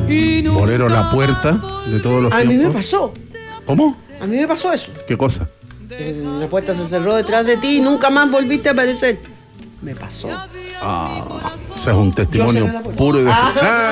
Bolero La Puerta de todos los A tiempos. mí me pasó. ¿Cómo? A mí me pasó eso. ¿Qué cosa? La puerta se cerró detrás de ti y nunca más volviste a aparecer. Me pasó. O sea, es un testimonio Yo cerré la puerta. puro de...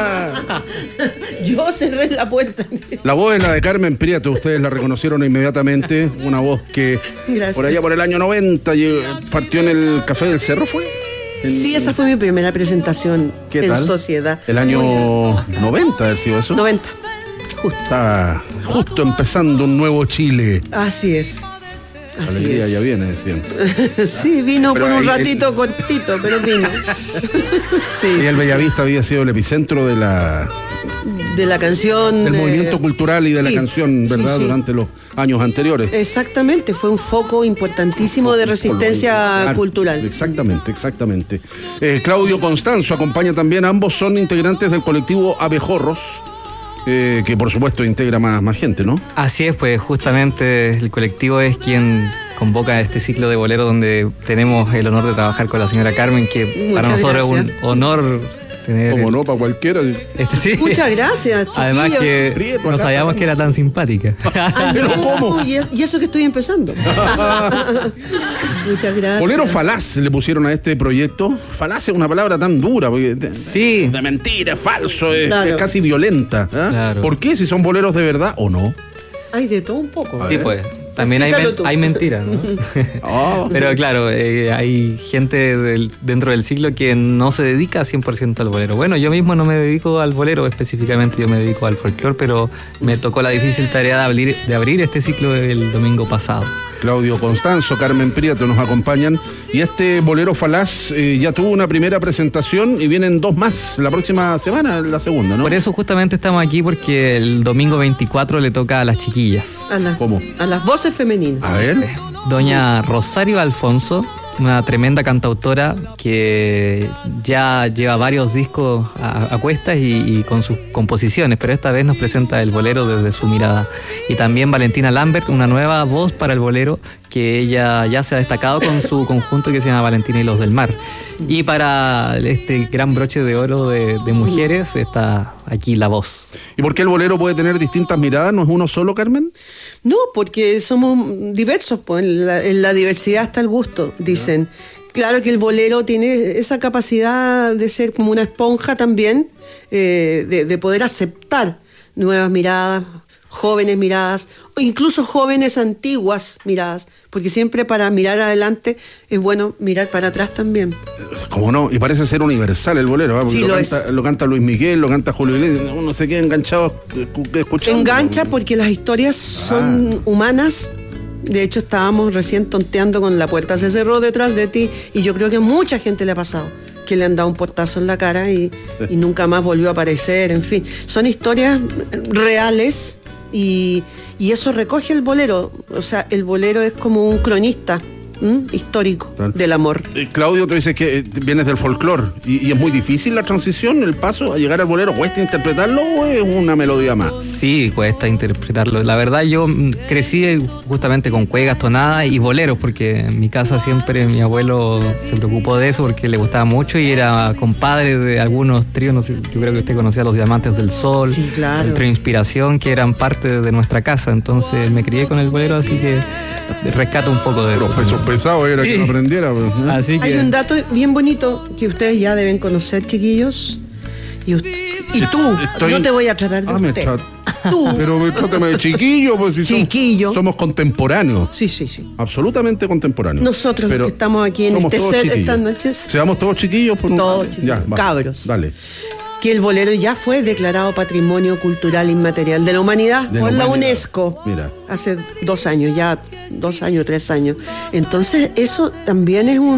Yo cerré la puerta. La voz es la de Carmen Prieto, ustedes la reconocieron inmediatamente, una voz que Gracias. por allá por el año 90 partió en el Café del Cerro, ¿fue? Sí, esa fue mi primera presentación ¿Qué en tal? sociedad. El año 90, haber sido eso. 90. Justo. Está justo empezando un nuevo Chile. Así es. La Así alegría es. ya viene, decían. Sí, vino Pero por un ahí- ratito cortito, pero vino. Sí, Y el Bellavista había sido el epicentro de la, de la canción. del movimiento cultural y de la sí, canción, ¿verdad? sí, sí. Durante los años anteriores. Exactamente, fue un foco importantísimo de resistencia Claro, cultural. Exactamente. Claudio Constanzo acompaña también, ambos son integrantes del colectivo Abejorros, que por supuesto integra más gente, ¿no? Así es, pues justamente el colectivo es quien convoca este ciclo de bolero donde tenemos el honor de trabajar con la señora Carmen, que para Muchas nosotros gracias. es un honor tener... Como no, para cualquiera. Sí. Muchas gracias, chiquillos. Además que Prieto no acá. sabíamos que era tan simpática. Ay, ¿Pero no, cómo? y eso que estoy empezando. Muchas gracias. Bolero falaz le pusieron a este proyecto. Falaz es una palabra tan dura, porque Sí. de mentira, es falso, es Claro. casi violenta. ¿Ah? Claro. ¿Por qué? Si son boleros de verdad o no. Hay de todo un poco. Sí, pues. También Explícalo tú. hay mentiras, ¿no? Oh. Pero claro, hay gente dentro del siglo que no se dedica 100% al bolero. Bueno, yo mismo no me dedico al bolero específicamente, yo me dedico al folclore, pero me tocó la difícil tarea de abrir este ciclo el domingo pasado. Claudio Constanzo, Carmen Prieto nos acompañan. Y este bolero falaz ya tuvo una primera presentación y vienen dos más la próxima semana, la segunda, ¿no? Por eso justamente estamos aquí, porque el domingo 24 le toca a las chiquillas. ¿Cómo? A las voces femeninas. A ver. Doña Rosario Alfonso, una tremenda cantautora que ya lleva varios discos a cuestas y con sus composiciones, pero esta vez nos presenta el bolero desde su mirada. Y también Valentina Lambert, una nueva voz para el bolero, que ella ya se ha destacado con su conjunto que se llama Valentina y los del Mar. Y para este gran broche de oro de mujeres está aquí la voz. ¿Y por qué el bolero puede tener distintas miradas? ¿No es uno solo, Carmen? No, porque somos diversos, pues en la diversidad está el gusto, dicen. Claro que el bolero tiene esa capacidad de ser como una esponja también, de poder aceptar nuevas miradas, jóvenes miradas, o incluso jóvenes antiguas miradas, porque siempre para mirar adelante es bueno mirar para atrás también. ¿Cómo no? Y parece ser universal el bolero, ¿eh? Porque Sí, lo canta Luis Miguel, lo canta Julio Iglesias, uno se queda enganchado escuchando. Engancha porque las historias son humanas. De hecho, estábamos recién tonteando con La puerta se cerró detrás de ti, y yo creo que a mucha gente le ha pasado que le han dado un portazo en la cara y nunca más volvió a aparecer. En fin, son historias reales y eso recoge el bolero. O sea, el bolero es como un cronista histórico del amor. Claudio, tú dices que vienes del folclore y es muy difícil la transición, el paso a llegar al bolero. ¿Cuesta interpretarlo o es una melodía más? Sí, cuesta interpretarlo. La verdad, yo crecí justamente con cuegas, tonadas y boleros, porque en mi casa siempre mi abuelo se preocupó de eso porque le gustaba mucho y era compadre de algunos tríos. No sé, yo creo que usted conocía a los Diamantes del Sol, Sí, claro. el trío Inspiración, que eran parte de nuestra casa. Entonces me crié con el bolero, así que rescato un poco de eso. Los pesos pesados era que no aprendiera. Pues, ¿eh? Así que... Hay un dato bien bonito que ustedes ya deben conocer, chiquillos. Y tú, no te voy a tratar de me usted. Tú. Pero trátame de chiquillo, pues si Chiquillo. somos contemporáneos. Sí, sí, sí. Absolutamente contemporáneos. Nosotros Pero los que estamos aquí en somos este todos set chiquillos. estas noches, Seamos todos chiquillos por un Todos rato. chiquillos, va. cabros. Dale. que el bolero ya fue declarado Patrimonio Cultural Inmaterial de la Humanidad por la UNESCO. Mira. Hace 2 años, ya 2 años, 3 años. Entonces eso también es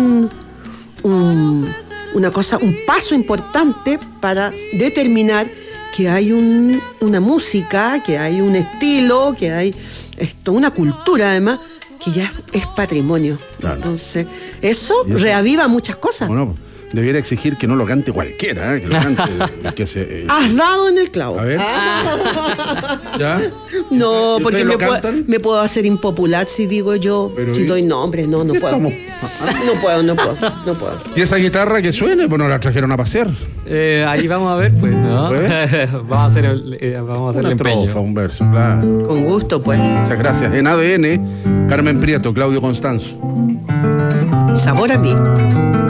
una cosa, un paso importante para determinar que hay una música, que hay un estilo, que hay una cultura además, que ya es patrimonio. Claro. Entonces, eso reaviva muchas cosas. Bueno, Debiera exigir que no lo cante cualquiera, que lo cante. Que se, Has dado en el clavo. a ver. ¿Ya? No, ¿Y porque ustedes lo cantan? me puedo hacer impopular si digo yo, Pero si ¿y? doy nombres. No ¿Qué puedo. estamos? No puedo. ¿Y esa guitarra que suene? Pues no la trajeron a pasear. Ahí vamos a ver, pues, ¿no? ¿Pues? vamos a hacer el Una empeño. estrofa, un verso, claro. Con gusto, pues. Muchas gracias. En ADN, Carmen Prieto, Claudio Constanzo. Sabor a mí.